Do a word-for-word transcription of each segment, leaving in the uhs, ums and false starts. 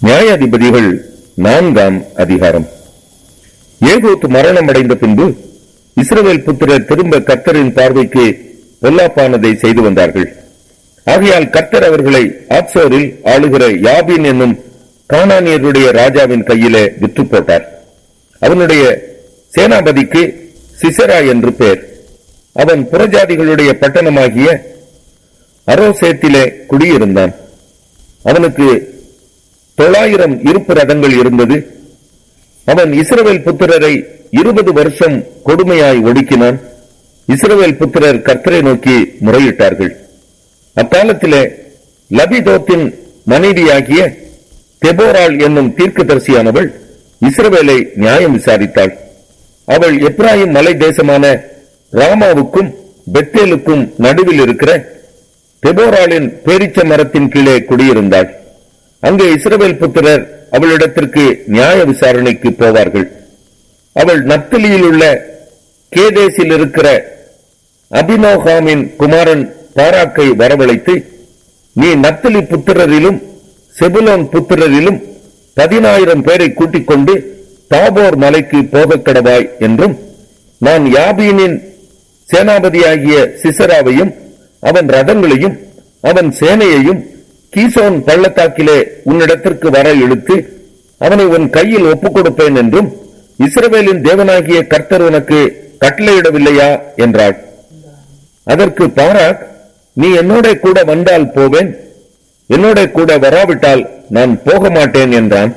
நியாயாதிபதிகள் நான்காம் அதிகாரம். ஏகூத் மரணம் அடைந்த பின்பு இஸ்ரவேல் புத்திரர் திரும்ப கர்த்தரின் பார்வைக்கு பொல்லாப்பானதை செய்து வந்தார்கள். ஆகையால் கர்த்தர் அவர்களை ஆத்சோரில் ஆளுகிற யாபீன் என்னும் கானானியருடைய ராஜாவின் கையிலே விற்று போட்டார். அவனுடைய சேனாபதிக்கு சிசரா என்று பெயர். அவன் புறஜாதிகளுடைய பட்டணமாகிய அரோசேத்திலே குடியிருந்தான். அவனுக்கு தொள்ளாயிரம் இருப்பு ரதங்கள் இருந்தது. அவன் இஸ்ரவேல் புத்திரரை இருபது வருஷம் கொடுமையாய் ஒடுக்கினான். இஸ்ரவேல் புத்திரர் கர்த்தரை நோக்கி முறையிட்டார்கள். அக்காலத்திலே லபிதோத்தின் மனைவியாகிய தெபோராள் என்னும் தீர்க்கதரிசியானவள் இஸ்ரவேலை நியாயம் விசாரித்தாள். அவள் எப்ராயிம் மலை தேசமான ராமாவுக்கும் பெத்தேலுக்கும் நடுவில் இருக்கிற தெபோராளின் பேரிச்ச மரத்தின் கீழே குடியிருந்தாள். அங்கே இஸ்ரவேல் புத்திரர் அவளிடத்திற்கு நியாய விசாரணைக்கு போவார்கள். அவள் நப்தலியில் உள்ள கேதேசில் இருக்கிற அபினோகாமின் குமாரன் பாராக்கை வரவழைத்து, நீ நப்தலி புத்திரரிலும் செபுலோன் புத்திரரிலும் பதினாயிரம் பேரை கூட்டிக் கொண்டு தாபோர் மலைக்கு போகக் கடவாய் என்றும், நான் யாபீனின் சேனாபதியாகிய சிசராவையும் அவன் ரதங்களையும் அவன் சேனையையும் கீசோன் பள்ளத்தாக்கிலே உன்னிடத்திற்கு வர இழுத்து அவனை உன் கையில் ஒப்புக் கொடுப்பேன் என்றும் இஸ்ரவேலின் தேவனாகிய கர்த்தர் உனக்கு கட்டளையிடவில்லையா என்றாள். அதற்கு பாராக், நீ என்னோட கூட வந்தால் போவேன், என்னோட கூட வராவிட்டால் நான் போக மாட்டேன் என்றான்.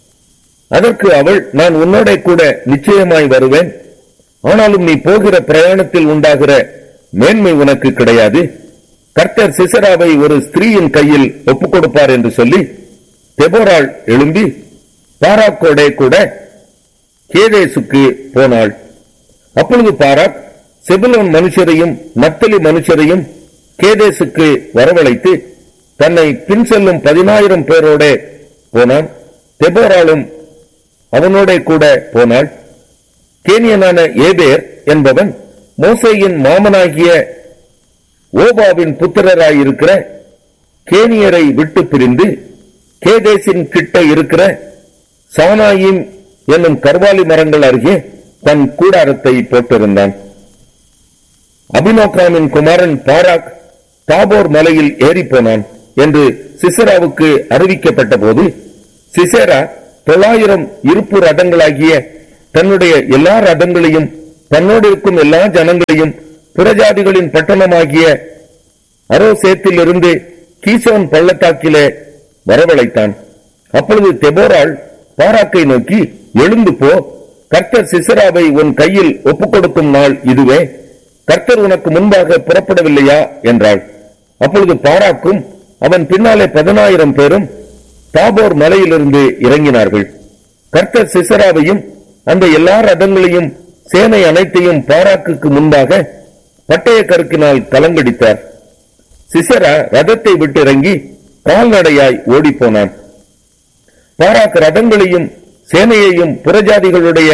அதற்கு அவள், நான் உன்னோட கூட நிச்சயமாய் வருவேன், ஆனாலும் நீ போகிற பிரயாணத்தில் உண்டாகிற மேன்மை உனக்கு கிடையாது. கர்த்தர் சிசராவை ஒரு ஸ்திரீயின் கையில் ஒப்புக் கொடுப்பார் என்று சொல்லி தெபோராள் எழும்பி பாராக்கோடே கூட கேதேசுக்கு போனாள். அப்பொழுது பாராக் செபுலோன் மனுஷரையும் நப்தலி மனுஷரையும் கேதேசுக்கு வரவழைத்து தன்னை பின் செல்லும் பதினாயிரம் பேரோட போனான். தெபோராளும் அவனோட கூட போனாள். கேனியனான ஏபேர் என்பவன் மோசேயின் மாமனாகிய ஓபாவின் புத்திரராயிருக்கிற கேனியரை விட்டு பிரிந்து கேதேசின் கிட்ட இருக்கிற சானாயிம் என்னும் கர்வாலி மரங்கள் அருகே தன் கூடாரத்தை போட்டிருந்தான். அபினோகாமின் குமாரன் பாராக் தாபோர் மலையில் ஏறி போனான் என்று சிசராவுக்கு அறிவிக்கப்பட்ட போது, சிசரா தொள்ளாயிரம் இருப்பு ரதங்களாகிய தன்னுடைய எல்லா ரதங்களையும் தன்னோடு இருக்கும் எல்லா ஜனங்களையும் புறஜாதிகளின் பட்டணமாகிய அரோசேத்திலிருந்து கீசோன் பள்ளத்தாக்கிலே வரவழைத்தான். அப்பொழுது தெபோராள் பாராக்கை நோக்கி, எழுந்து போ, கர்த்தர் சிசராவை உன் கையில் ஒப்புக் கொடுக்கும் நாள் இதுவே, கர்த்தர் உனக்கு முன்பாக புறப்படவில்லையா என்றாள். அப்பொழுது பாராக்கும் அவன் பின்னாலே பதினாயிரம் பேரும் தாபோர் மலையிலிருந்து இறங்கினார்கள். கர்த்தர் சிசராவையும் அந்த எல்லா ரதங்களையும் சேனை அனைத்தையும் பாராக்குக்கு முன்பாக பட்டய கருக்கினால் கலங்கடித்தார். சிசரா ரதத்தை விட்டு இறங்கி கால்நடையாய் ஓடிப்போனான். பாராக் ரதங்களையும் சேனையையும் புறஜாதிகளுடைய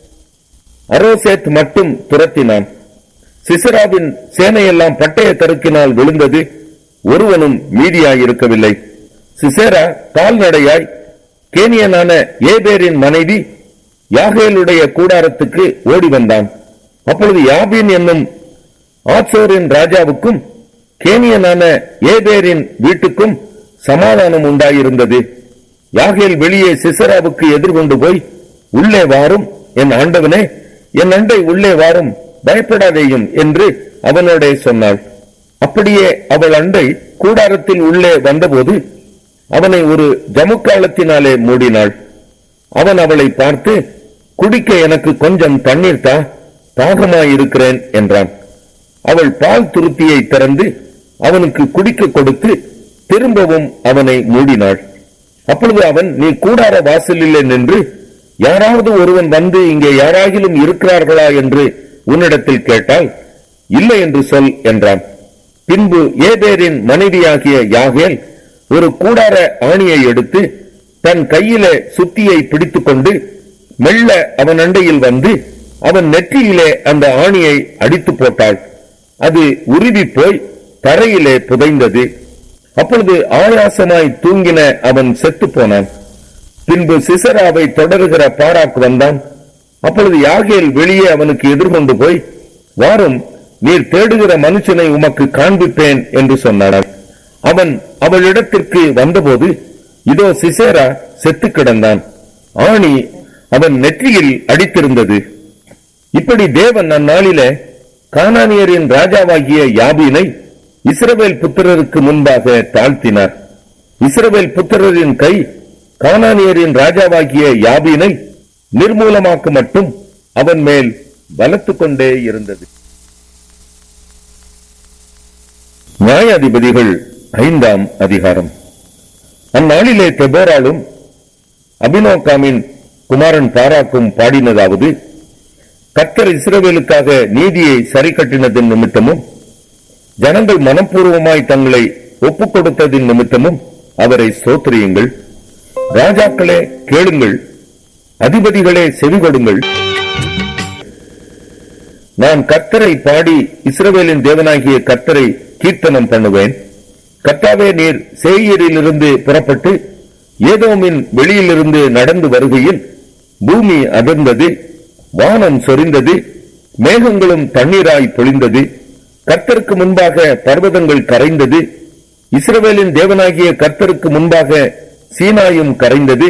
அரோசேத் மட்டும் துரத்தினான். சிசராவின் சேனையெல்லாம் பட்டய கருக்கினால் விழுந்தது, ஒருவனும் மீதியாயிருக்கவில்லை. சிசரா கால்நடையாய் கேனியனான ஏபேரின் மனைவி யாகேலுடைய கூடாரத்துக்கு ஓடி வந்தான். அப்பொழுது யாபீன் என்னும் ஆத்சோரின் ராஜாவுக்கும் கேனியனான ஏபேரின் வீட்டுக்கும் சமாதானம் உண்டாயிருந்தது. யாகேல் வெளியே சிசராவுக்கு எதிர்கொண்டு போய், உள்ளே வாரும் என் ஆண்டவனே, என் அண்டை உள்ளே வாரும், பயப்படாதேயும் என்று அவனோட சொன்னாள். அப்படியே அவள் அண்டை கூடாரத்தில் உள்ளே வந்தபோது அவனை ஒரு ஜமுக்காலத்தினாலே மூடினாள். அவன் அவளை பார்த்து, குடிக்க எனக்கு கொஞ்சம் தண்ணீர் தா, தாகமாயிருக்கிறேன் என்றான். அவள் பால் துருத்தியை திறந்து அவனுக்கு குடிக்க கொடுத்து திரும்பவும் அவனை மூடினாள். அப்பொழுது அவன், நீ கூடார வாசலிலே நின்று யாராவது ஒருவன் வந்து இங்கே யாராகிலும் இருக்கிறார்களா என்று உன்னிடத்தில் கேட்டால், இல்லை என்று சொல் என்றான். பின்பு ஏபேரின் மனைவியாகிய யாகேல் ஒரு கூடார ஆணியை எடுத்து தன் கையிலே சுத்தியை பிடித்துக் கொண்டு மெல்ல அவன் அண்டையில் வந்து அவன் நெற்றியிலே அந்த ஆணியை அடித்து போட்டாள். அது உருவி போய் தரையிலே புதைந்தது. அப்பொழுது ஆயாசமாய் தூங்கின அவன் செத்து போனான். பின்பு சிசராவை தொடருகிற பாராக் வந்தான். அப்பொழுது யாகேல் வெளியே அவனுக்கு எதிர்கொண்டு போய், வாரும், நீர் தேடுகிற மனுஷனை உமக்கு காண்பிப்பேன் என்று சொன்னார். அவன் அவளிடத்திற்கு வந்தபோது, இதோ சிசேரா செத்து கிடந்தான், ஆணி அவன் நெற்றியில் அடித்திருந்தது. இப்படி தேவன் அந்நாளிலே கானானியரின் ராஜாவாகிய யாபீனை இஸ்ரவேல் புத்திரருக்கு முன்பாக தாழ்த்தினார். இஸ்ரவேல் புத்திரரின் கை கானானியரின் ராஜாவாகிய யாபீனை நிர்மூலமாக்க மட்டும் அவன் மேல் பலத்துக் கொண்டே இருந்தது. நியாயாதிபதிகள் ஐந்தாம் அதிகாரம். அந்நாளிலே தெபோராலும் அபினோகாமின் குமாரன் பாராக்கும் பாடினதாவது, கர்த்தர் இஸ்ரவேலுக்காக நீதியை சரி கட்டினதின் நிமித்தமும் ஜனங்கள் மனப்பூர்வமாய் தங்களை ஒப்புக் கொடுத்ததின் நிமித்தமும் அவரை ஸ்தோத்திரியுங்கள். ராஜாக்களே கேளுங்கள், அதிபதிகளே செவிகொடுங்கள். நான் கர்த்தரை பாடி இஸ்ரவேலின் தேவனாகிய கர்த்தரை கீர்த்தனம் பண்ணுவேன். கர்த்தாவே, நீர் சேயீரிலிருந்து புறப்பட்டு ஏதோமின் வெளியிலிருந்து நடந்து வருகையில் பூமி அதிர்ந்தது, வானம் சொரிந்தது, மேகங்களும் தண்ணீராய் பொழிந்தது. கர்த்தருக்கு முன்பாக பர்வதங்கள் கரைந்தது, இஸ்ரவேலின் தேவனாகிய கர்த்தருக்கு முன்பாக சீனாயும் கரைந்தது.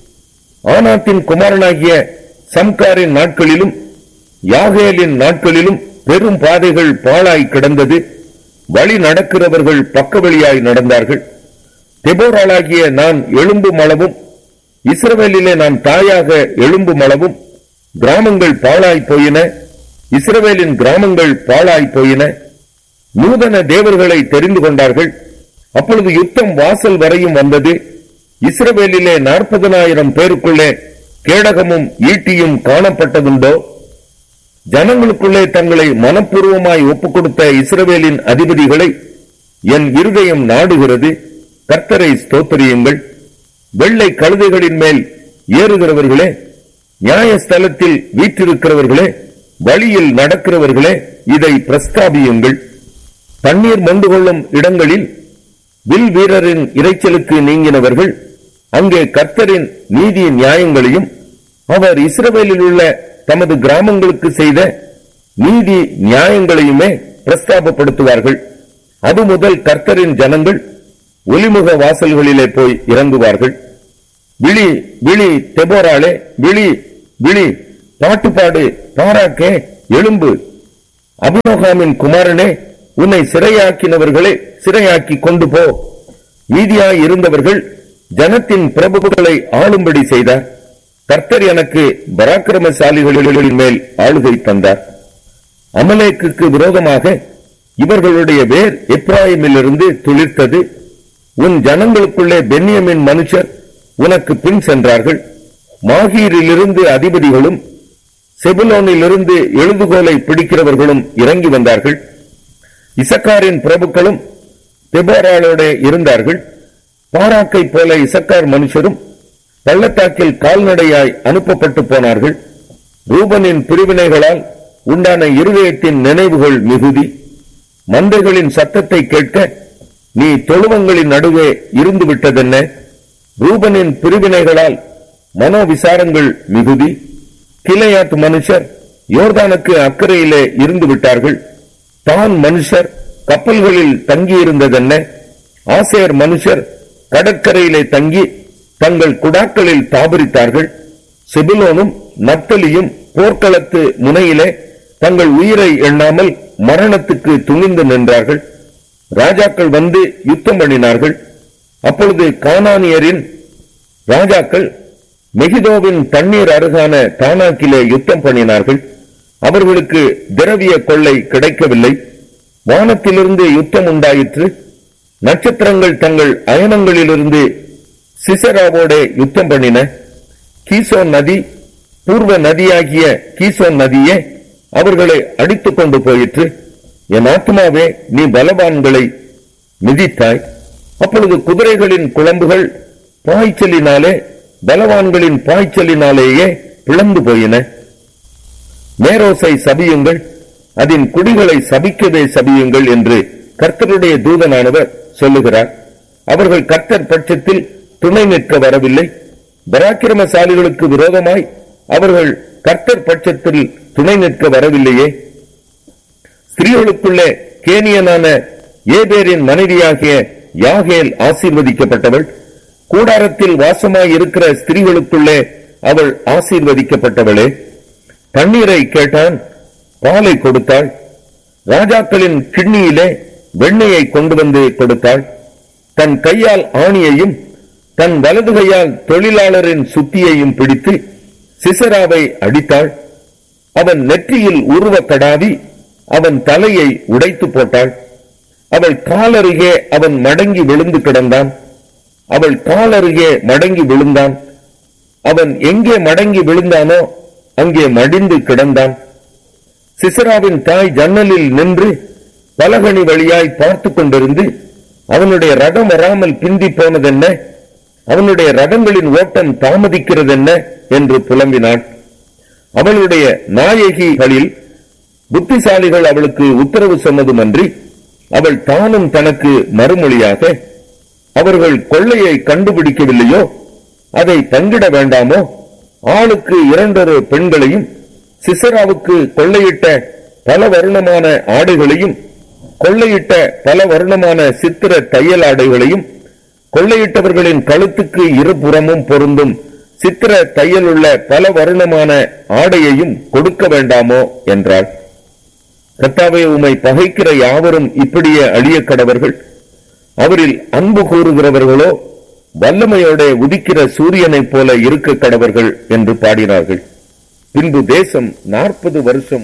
ஆனாத்தின் குமாரனாகிய சம்காரின் நாட்களிலும் யாகேலின் நாட்களிலும் பெரும் பாதைகள் பாழாய் கிடந்தது, வழி நடக்கிறவர்கள் பக்கவழியாய் நடந்தார்கள். தெபோராளாகிய நான் எழும்பும் அளவும் இஸ்ரவேலிலே நான் தாயாக எழும்பும் அளவும் கிராமங்கள் பாழாய் போயின, இஸ்ரவேலின் கிராமங்கள் பாழாய் போயின. நூதன தேவர்களை தெரிந்து கொண்டார்கள். அப்பொழுது யுத்தம் வாசல் வரையும் வந்தது. இஸ்ரவேலிலே நாற்பதனாயிரம் பேருக்குள்ளே கேடகமும் ஈட்டியும் காணப்பட்டதுண்டோ? ஜனங்களுக்குள்ளே தங்களை மனப்பூர்வமாய் ஒப்புக் கொடுத்த இஸ்ரவேலின் அதிபதிகளை என் இருதயம் நாடுகிறது. கர்த்தரை ஸ்தோத்திரியுங்கள். வெள்ளை கழுதைகளின் மேல் ஏறுகிறவர்களே, நியாயஸ்தலத்தில் வீற்றிருக்கிறவர்களே, வழியில் நடக்கிறவர்களே, இதை பிரஸ்தாபியுங்கள். தண்ணீர் மொண்டு கொள்ளும் இடங்களில் வில் வீரரின் இரைச்சலுக்கு நீங்கினவர்கள் அங்கே கர்த்தரின் நீதி நியாயங்களையும் அவர் இஸ்ரவேலில் உள்ள தமது கிராமங்களுக்கு செய்த நீதி நியாயங்களையுமே பிரஸ்தாபப்படுத்துவார்கள். அது முதல் கர்த்தரின் ஜனங்கள் ஒலிமுக வாசல்களிலே போய் இறங்குவார்கள். விழி விழி தெபோராளே, விழி விழி, பாட்டுப்பாடு பாராக்கே, எழும்பு. அபினோகாமின் குமாரனே, உன்னை சிறையாக்கினவர்களை சிறையாக்கி கொண்டு போ. மீதியாய் இருந்தவர்கள் ஜனத்தின் பிரபுக்களை ஆளும்படி செய்தார். கர்த்தர் எனக்கு பராக்கிரமசாலிகளின் மேல் ஆளுகை தந்தார். அமலேக்குக்கு விரோதமாக இவர்களுடைய வேர் எப்ராயிமிலிருந்து துளிர்த்தது. உன் ஜனங்களுக்குள்ளே பென்யமின் மனுஷர் உனக்கு பின் சென்றார்கள். மாகீரிலிருந்து அதிபதிகளும் செபுலோனிலிருந்து எழுதுகோலை பிடிக்கிறவர்களும் இறங்கி வந்தார்கள். இசக்காரின் பிரபுக்களும் தெபோராளோட இருந்தார்கள். பாராக்கை போல இசக்கார் மனுஷரும் பள்ளத்தாக்கில் கால்நடையாய் அனுப்பப்பட்டு போனார்கள். ரூபனின் பிரிவினைகளால் உண்டான இருதயத்தின் நினைவுகள் மிகுதி. மந்தைகளின் சத்தத்தை கேட்க நீ தொழுவங்களின் நடுவே இருந்து விட்டதென்ன? ரூபனின் பிரிவினைகளால் மனோவிசாரங்கள் மிகுதி. கிளையாத் மனுஷர் யோர்தானுக்கு அக்கறையிலே இருந்து விட்டார்கள். தான் மனுஷர் கப்பல்களில் தங்கியிருந்ததென்ன? ஆசேர் மனுஷர் கடற்கரையிலே தங்கி தங்கள் குடாக்களில் தாபரித்தார்கள். செபுலோனும் நப்தலியும் போர்க்களத்து முனையிலே தங்கள் உயிரை எண்ணாமல் மரணத்துக்கு துணிந்து நின்றார்கள். ராஜாக்கள் வந்து யுத்தம் பண்ணினார்கள். அப்பொழுது கானானியரின் ராஜாக்கள் மெகிதோவின் தண்ணீர் அருகான தானாக்கிலே யுத்தம் பண்ணினார்கள். அவர்களுக்கு திரவிய கொள்ளை கிடைக்கவில்லை. வானத்திலிருந்து யுத்தம் உண்டாயிற்று. நட்சத்திரங்கள் தங்கள் அயனங்களிலிருந்து சிசராவோடே யுத்தம் பண்ணின. கீசோன் நதி, பூர்வ நதியாகிய கீசோன் நதியே அவர்களை அடித்துக் கொண்டு போயிற்று. என் ஆத்மாவே, நீ பலவான்களை மிதித்தாய். அப்பொழுது குதிரைகளின் குழம்புகள் பாய்ச்சலினாலே பலவான்களின் பாய்ச்சலினாலேயே பிளந்து போயின. மேரோசை சபியுங்கள், அதன் குடிகளை சபிக்கவே சபியுங்கள் என்று கர்த்தருடைய தூதனானவர் சொல்லுகிறார். அவர்கள் கர்த்தர் பட்சத்தில் துணை நிற்க வரவில்லை. பராக்கிரமசாலிகளுக்கு விரோதமாய் அவர்கள் கர்த்தர் பட்சத்தில் துணை நிற்க வரவில்லையே. ஸ்திரீகளுக்குள்ளே கேனியனான ஏபேரின் மனைவியாகிய யாகேல் ஆசீர்வதிக்கப்பட்டவள். கூடாரத்தில் வாசமாய் இருக்கிற ஸ்திரீகளுக்குள்ளே அவள் ஆசீர்வதிக்கப்பட்டவளே. தண்ணீரை கேட்டான், பாலை கொடுத்தாள். ராஜாக்களின் கிண்ணியிலே வெண்ணெயை கொண்டு வந்து கொடுத்தாள். தன் கையால் ஆணியையும் தன் வலது கையால் தொழிலாளரின் சுத்தியையும் பிடித்து சிசராவை அடித்தாள். அவன் நெற்றியில் உருவ கடாவி அவன் தலையை உடைத்து போட்டாள். அவள் காலருகே அவன் மடங்கி விழுந்து கிடந்தான். அவள் காலருகே மடங்கி விழுந்தான். அவன் எங்கே மடங்கி விழுந்தானோ அங்கே மடிந்து கிடந்தான். சிசராவின் தாய் ஜன்னலில் நின்று பலகணி வழியாய் பார்த்து கொண்டிருந்து, அவனுடைய ரதம் வராமல் பிந்தி போனதென்ன, அவனுடைய ரதங்களின் ஓட்டம் தாமதிக்கிறதென்ன என்று புலம்பினாள். அவளுடைய நாயகிகளில் புத்திசாலிகள் அவளுக்கு உத்தரவு சொன்னதுமன்றி அவள் தானும் தனக்கு மறுமொழியாக, அவர்கள் கொள்ளையை கண்டுபிடிக்கவில்லையோ, அதை பங்கிட வேண்டாமோ, ஆளுக்கு இரண்டொரு பெண்களையும் சிசராவுக்கு கொள்ளையிட்ட பல வருணமான ஆடைகளையும் கொள்ளையிட்ட பல வருணமான சித்திர தையல் ஆடைகளையும் கொள்ளையிட்டவர்களின் கழுத்துக்கு இருபுறமும் பொருந்தும் சித்திர தையல் உள்ள பல வருணமான ஆடையையும் கொடுக்க வேண்டாமோ என்றாள். கர்த்தாவே, உம்மை பகைக்கிற யாவரும் இப்படியே அழிய கடவர்கள். அவரில் அன்பு கூறுகிறவர்களோ வல்லமையோட உதிக்கிற சூரியனைப் போல இருக்க கடவர்கள் என்று பாடினார்கள். பின்பு தேசம் நாற்பது வருஷம்.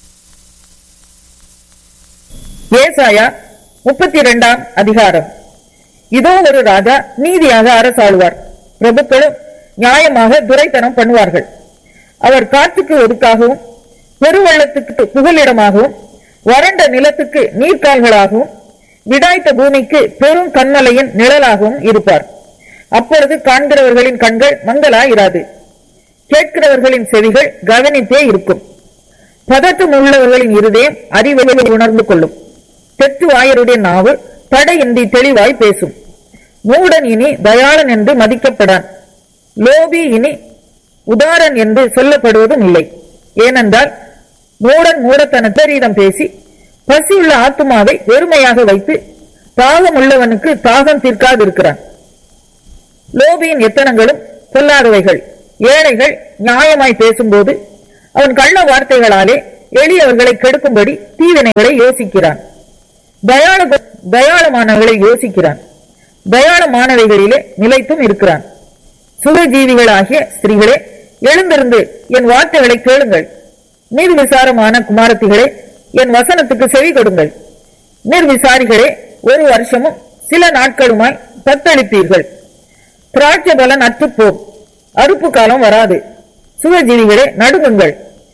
ஏசாயா முப்பத்தி இரண்டாம் அதிகாரம். இதோ ஒரு ராஜா நீதியாக அரசாளுவார், பிரபுக்களும் நியாயமாக துரைத்தனம் பண்ணுவார்கள். அவர் காற்றுக்கு ஒதுக்காகவும் பெருவெள்ளத்துக்கு புகலிடமாகவும் வறண்ட நிலத்துக்கு நீர்க்கால்களாகவும் விடாய்த்த பூமிக்கு பெரும் கண்மலையின் நிழலாகவும் இருப்பார். அப்பொழுது காண்கிறவர்களின் கண்கள் மங்கலாயிராது, கேட்கிறவர்களின் செவிகள் கவனித்தே இருக்கும். பதட்டம் உள்ளவர்களின் இருதயம் அறிவை உணர்ந்து கொள்ளும். தெற்று வாயருடைய நாவு தடையின்றி தெளிவாய் பேசும். மூடன் இனி தயாளன் என்று மதிக்கப்படான், லோபி இனி உதாரன் என்று சொல்லப்படுவதும் இல்லை. ஏனென்றால் மூடன் மூடத்தன பெரிடம் பேசி பசியுள்ள ஆத்துமாவை வெறுமையாக வைத்து தாகம் உள்ளவனுக்கு தாகம் தீர்க்காதிருக்கிறான். லோபியின் எத்தனங்களும் பொல்லாதவைகள். ஏழைகள் நியாயமாய் பேசும்போது அவன் கள்ள வார்த்தைகளாலே எளியவர்களை கெடுக்கும்படி தீவினைகளை யோசிக்கிறான். தயாள தயாளமானவர்களை யோசிக்கிறான். தயாளமானவைகளிலே நிலைத்தும் இருக்கிறான். சுகஜீவிகளாகிய ஸ்திரீகளே, எழுந்திருந்து என் வார்த்தைகளை கேளுங்கள். நிர்விசாரமான குமாரத்திகளே, என் வசனத்துக்கு செவி கொடுங்கள். நிர்விசாரிகளே, ஒரு வருஷமும் சில நாட்களுமாய் தத்தளிப்பீர்கள். திராட்சை பலன் அற்றுப்போம், அறுப்பு காலம் வராது. சுகஜீவிகளே, நடுங்குங்கள்.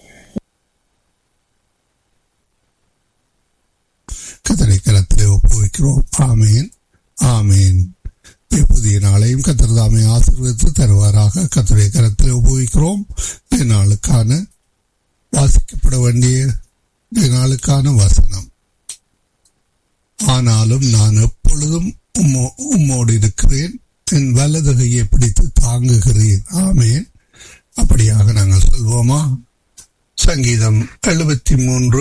கர்த்தரை கரத்திலே ஒப்புவிக்கிறோம். ஆமேன், ஆமேன். புதிய நாளையும் கர்த்தர் தாமே ஆசீர்வதித்து தருவாராக. கர்த்தரை கரத்திலே ஒப்புவிக்கிறோம். நாளுக்கான வாசிக்கப்பட வேண்டிய நாளுக்கான வசனம். ஆனாலும் நான் எப்பொழுதும் உம்மோடு இருக்கிறேன், என் வலது கையை பிடித்து தாங்குகிறேன். ஆமேன். அப்படியாக நாங்கள் சொல்வோமா? சங்கீதம் எழுபத்தி மூன்று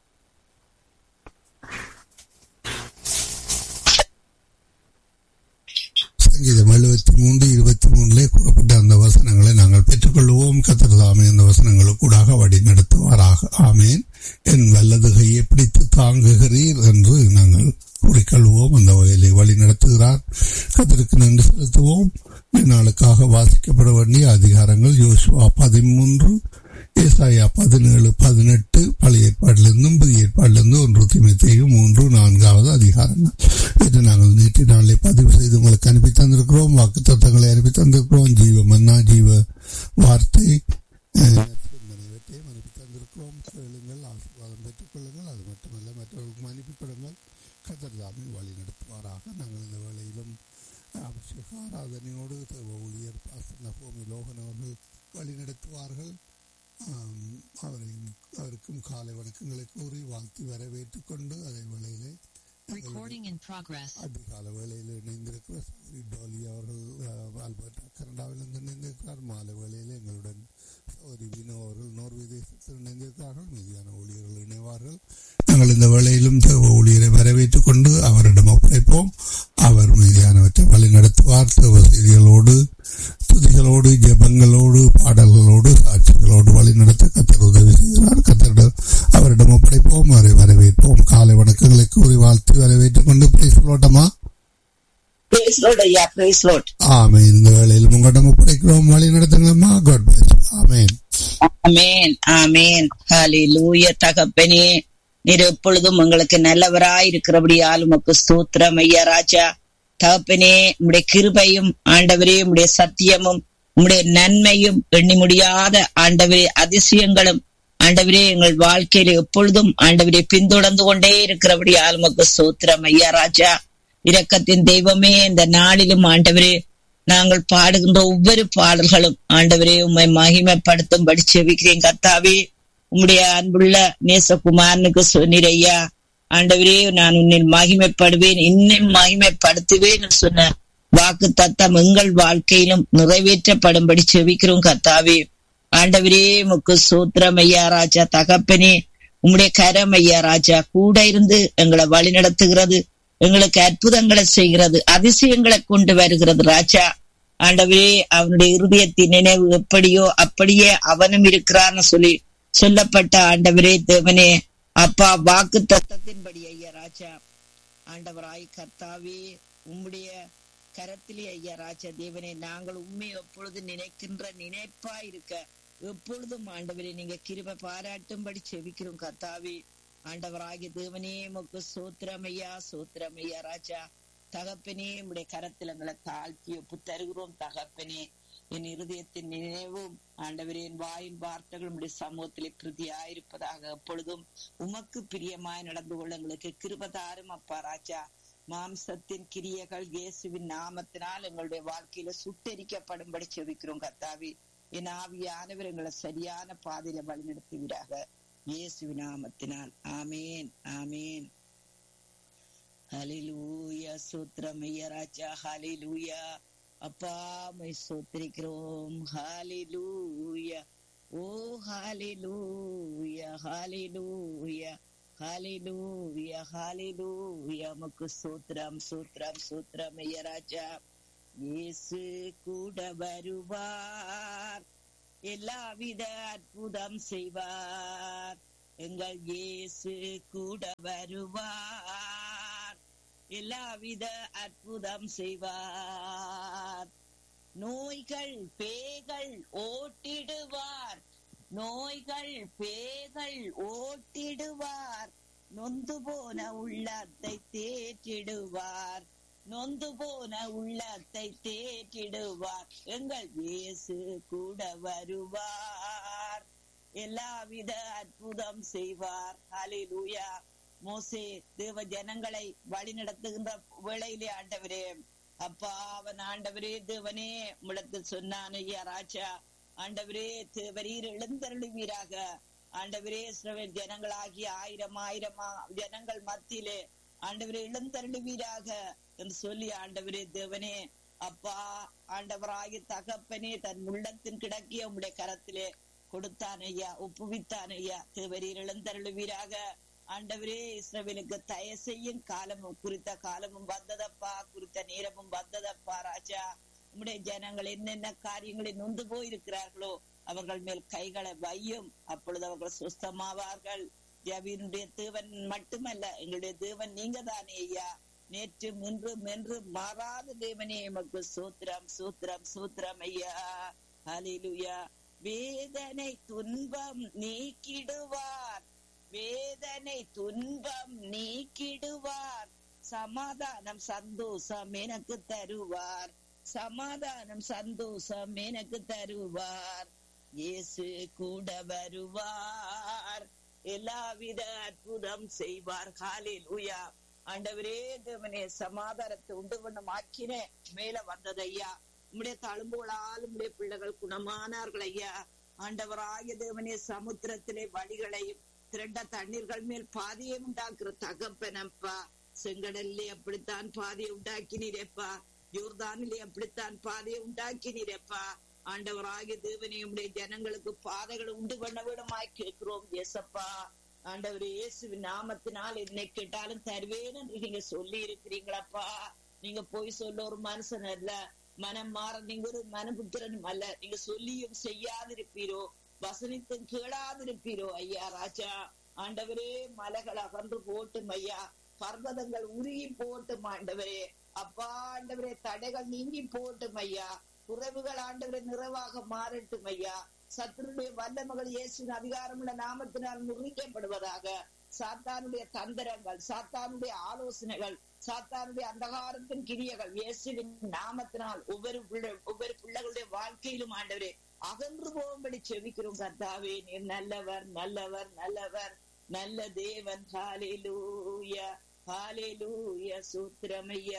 சங்கீதம் எழுபத்தி மூன்று இருபத்தி மூணுலே கூறப்பட்ட அந்த வசனங்களை நாங்கள் பெற்றுக்கொள்வோம். கர்த்தர் தாமே அந்த வசனங்களுக்கூடாக வழி நடத்துவாராக. ஆமேன். என் வலது கையை பிடித்து தாங்குகிறீர் என்று நாங்கள் கூறிக்கொள்வோம். அந்த வகையிலே வழி நடத்துகிறார். கர்த்தருக்கு நன்றி செலுத்துவோம். நாளுக்காக வாசிக்கப்பட வேண்டிய அதிகாரங்கள் யோசுவா பதிமூன்று, ஏசாயா பதினேழு பதினெட்டு, பழைய ஏற்பாட்டிலிருந்தும் புதிய ஏற்பாட்டிலிருந்து ஒன்று தீமோத்தேயு மூன்று நான்காவது அதிகாரங்கள். இன்று நாங்கள் நேற்று நாளை பதிவு செய்து உங்களுக்கு அனுப்பி தந்திருக்கிறோம். வாக்கு தத்தங்களை அனுப்பி தந்திருக்கிறோம். ஜீவ மன்னா, ஜீவ வார்த்தை அனுப்பி தந்திருக்கிறோம். கேளுங்கள், ஆசீர்வாதம் பெற்றுக் கொள்ளுங்கள். அது மட்டுமல்ல, மற்றவர்களுக்கும் அனுப்பி கொடுங்கள். கர்த்தர் தாமே வழி நடத்துவாராக. நாங்கள் இந்த வேளையிலும் அபிஷேக ஆராதனையோடு தேவ ஊழியர் பாஸ்டர் பூமி லோகன் அவர்கள் வழி நடத்துவார்கள். அவரை அவருக்கும் காலை வணக்கங்களை கூறி வாழ்த்தி வரவேற்றுக் கொண்டு அதே வேளையிலே அதிகால வேளையில் இணைந்திருக்கிற டோலி அவர்கள் ஆல்பர்ட் கனடா கனடாவிலிருந்து இணைந்திருக்கிறார். மாலை வேளையில் எங்களுடன் சௌரி வினோ அவர்கள் நோர்வே தேசத்தில் இணைந்திருக்கிறார்கள். மீதியான ஊழியர்கள் இணைவார்கள். நாங்கள் இந்த வேளையிலும் தேவ ஊழியரை வரவேற்றுக் கொண்டு அவரிடம் ஒப்படைப்போம். அவர் மீதியானவற்றை வழி நடத்துவார். தேவ செய்திகளோடு, துதிகளோடு, ஜெபங்களோடு, பாடல்களோடு, சாட்சிகளோடு வழி நடத்த கர்த்தர் உதவி செய்கிறார். கர்த்தரிடம் அவரிடம் ஒப்படைப்போம். அவரை வரவேற்போம். காலை வணக்கங்களை கூறி வாழ்த்து வரவேற்றுக் கொண்டு பேசலோட்டமா. ஆமென். இந்த வேளையில் உங்களிடம் ஒப்படைக்கிறோம். வழி நடத்துங்களம்மா. God plus. ஆமென். ஆமென். ஆமென். ஹல்லேலூயா. தகப்பனே, நீர் எப்பொழுதும் உங்களுக்கு நல்லவராய் இருக்கிறபடியால் உமக்கு ஸ்தோத்திரம் ஐயா ராஜா. தகப்பனே, உம்முடைய கிருபையும் ஆண்டவரே, உம்முடைய சத்தியமும் உம்முடைய நன்மையும் எண்ணி முடியாத ஆண்டவரே அதிசயங்களும் ஆண்டவரே எங்கள் வாழ்க்கையில எப்பொழுதும் ஆண்டவரே பின்தொடர்ந்து கொண்டே இருக்கிறபடியால் உமக்கு ஸ்தோத்திரம் ஐயா ராஜா. இரக்கத்தின் தெய்வமே, இந்த நாளிலும் ஆண்டவரே நாங்கள் பாடுகின்ற ஒவ்வொரு பாடல்களும் ஆண்டவரே உம்மை மகிமைப்படுத்தும்படி செபிக்கிறேன் கர்த்தாவே. உம்முடைய அன்புள்ள நேசகுமாரனுக்கு சொன்னீர் ஐயா ஆண்டவரே, நான் உன்னில் மகிமைப்படுவேன், இன்னும் மகிமைப்படுத்துவேன் சொன்ன வாக்கு தத்தம் எங்கள் வாழ்க்கையிலும் நிறைவேற்றப்படும்படி செபிக்கிறோம் கர்த்தாவே. ஆண்டவரே உமக்கு ஸ்தோத்திரம் ஐயா ராஜா. தகப்பனே, உம்முடைய கரம் ஐயா ராஜா கூட இருந்து எங்களை வழி நடத்துகிறது, எங்களுக்கு அற்புதங்களை செய்கிறது, அதிசயங்களை கொண்டு வருகிறது ராஜா. ஆண்டவரே, அவனுடைய இருதயத்தின் நினைவு எப்படியோ அப்படியே அவனும் இருக்கிறான்னு சொல்லி சொல்லப்பட்ட ஆண்டவரே தேவனே அப்பா வாக்கு தத்தத்தின்படி ஐயா ராஜா ஆண்டவராய் கர்த்தாவே உம்முடைய கரத்திலே ஐயா ராஜா தேவனே நாங்கள் உண்மை எப்பொழுது நினைக்கின்ற நினைப்பா இருக்க எப்பொழுதும் ஆண்டவரே நீங்க கிருபை பாராட்டும்படி செபிக்கிறோம் கர்த்தாவே. ஆண்டவராகிய தேவனே உமக்கு சோத்திரமையா சோத்திரமையா ராஜா. தகப்பனே, உம்முடைய கரத்தில் எங்களை தாழ்த்தி ஒப்பு தருகிறோம் தகப்பனே. என் இருதயத்தின் நினைவும் ஆண்டவரே என் வாயின் வார்த்தைகள் உம்முடைய சமூகத்திலே பிரதியாயிருப்பதாக எப்பொழுதும் உமக்கு பிரியமாய் நடந்து கொள்ள எங்களுக்கு கிருபை தாரும் அப்பா ராஜா. மாம்சத்தின் கிரியைகள் இயேசுவின் நாமத்தினால் எங்களுடைய வாழ்க்கையில சுட்டெரிக்கப்படும்படி செபிக்கிறோம் கர்த்தாவே. என் ஆவியானவர் எங்களை சரியான பாதையில வழிநடத்துவீராக இயேசுவின் நாமத்தினால். ஆமேன். ஆமேன். ஹல்லேலூயா. சோத்திரம் ஐயா ராஜா. ஹல்லேலூயா. அப்பா மை சோத்திரிக்கிறோம். ஹல்லேலூயா. ஓ ஹல்லேலூயா. ஹல்லேலூயா. ஹல்லேலூயா. ஹல்லேலூயா. உமக்கு சோத்திரம் சோத்திரம் சோத்திரம் ஐயா ராஜா. இயேசு கூட வருவார், எல்லாவித அற்புதம் செய்வார். எங்கள் இயேசு கூட வருவார், எல்லாவித அற்புதம் செய்வார். நோய்கள் பேய்கள் ஓட்டிடுவார், நோய்கள் பேய்கள் ஓட்டிடுவார். நொந்து போன உள்ளத்தை தேற்றிடுவார், நொந்து போன உள்ளத்தை தேற்றிடுவார். எங்கள் இயேசு கூட வருவார், எல்லாவித அற்புதம் செய்வார். ஹல்லேலூயா. மோசே தேவ ஜனங்களை வழி நடத்துகின்ற வேளையிலே ஆண்டவரே அப்பா அவன் ஆண்டவரே தேவனே முடத்தில் சொன்னான் ஐயா ராஜா. ஆண்டவரே தேவரீர் எழுந்தருளுவீராக. ஆண்டவரே இஸ்ரவேல் ஜனங்களாகிய ஆயிரம் ஆயிரம் ஜனங்கள் மத்தியிலே ஆண்டவரே எழுந்தருளுவீராக என்று சொல்லி ஆண்டவரே தேவனே அப்பா ஆண்டவராகிய தகப்பனே தன் உள்ளத்தின் கிடக்கிய உம்முடைய கரத்திலே கொடுத்தான் ஐயா, ஒப்புவித்தான் ஐயா. தேவரீர் எழுந்தருளுவீராக. ஆண்டவரே இஸ்ரவேலுக்கு தய செய்யும் காலமும் குறித்த காலமும் வந்ததப்பா, குறித்த நேரமும் வந்ததப்பா ராஜா. உம்முடைய ஜனங்கள் என்னென்ன காரியங்களை நொந்து போயிருக்கிறார்களோ அவர்கள் மேல் கைகளை வையும், அப்பொழுது அவர்கள் சுஸ்தமாவார்கள். ஜபீனுடைய தேவன் மட்டுமல்ல, எங்களுடைய தேவன் நீங்க தானே ஐயா. நேற்று இன்று மென்று மாறாத தேவனே எமக்கு சூத்திரம் சூத்திரம் சூத்திரம் ஐயா. ஹல்லேலூயா. வேதனை துன்பம் நீக்கிடுவார், வேதனை துன்பம் நீக்கிடுவார். சமாதானம் சந்தோஷம் எனக்கு தருவார், சமாதானம் சந்தோஷம் எனக்கு தருவார். இயேசு கூட வருவார், எல்லாவித அற்புதம் செய்வார். ஹல்லேலூயா. ஆண்டவரே தேவனே சமாதானத்தை உண்டு பண்ணும் ஆக்கினே மேல வந்தது ஐயா. உம்முடைய தழும்போலால் உம்முடைய பிள்ளைகள் குணமானார்கள் ஐயா. ஆண்டவராகிய தேவனே சமுத்திரத்திலே வழிகளையும் திரண்ட தண்ணீர்கள் மேல் பாதியை உண்டாக்குற தகப்பனப்பா. செங்கடல்லே அப்படித்தான் பாதியை உண்டாக்கினீரேப்பா. யோர்தானிலே அப்படித்தான் பாதையை உண்டாக்கினீரப்பா. ஆண்டவராகிய தேவனே, உம்முடைய ஜனங்களுக்கு பாதைகளை உண்டு பண்ண விடமாய் கேட்கிறோம் ஏசப்பா. ஆண்டவர் இயேசுவின் நாமத்தினால் என்னை கேட்டாலும் தருவேன் என்று நீங்க சொல்லி இருக்கிறீங்களப்பா. நீங்க போய் சொல்ல ஒரு மனுஷன் அல்ல, மனம் மாற நீங்க ஒரு மனபுத்திரனும் அல்ல. நீங்க சொல்லியும் செய்யாதிருப்பீரோ, வசனித்தும் கேளாதிருப்பீரோ ஐயா ராஜா. ஆண்டவரே, மலைகள் அகன்று போட்டும் ஐயா, பர்வதங்கள் உருகி போட்டும் ஆண்டவரே. அப்பா ஆண்டவரே, தடைகள் நீங்கி போட்டும் ஐயா, குறைவுகள் ஆண்டவரே நிறைவாக மாறட்டும் ஐயா. சத்துருடைய வல்லமைகள் இயேசுவின் அதிகாரமுள்ள நாமத்தினால் முறிக்கப்படுவதாக. சாத்தானுடைய தந்திரங்கள், சாத்தானுடைய ஆலோசனைகள், சாத்தானுடைய அந்தகாரத்தின் கிரியைகள் இயேசுவின் நாமத்தினால் ஒவ்வொரு பிள்ளை ஒவ்வொரு பிள்ளைகளுடைய வாழ்க்கையிலும் ஆண்டவரே அகன்று போகும்படி செபிக்கிறோம் கர்த்தாவே. நீர் நல்லவர், நல்லவர், நல்லவர், நல்ல தேவன். ஹல்லேலூயா, ஹல்லேலூயா, சூத்திரமையா.